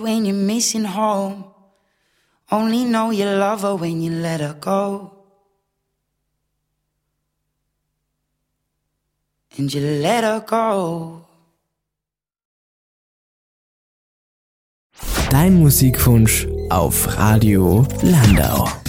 When you're missing home, only know you love her when you let her go. And you let her go. Dein Musikwunsch auf Radio Landau.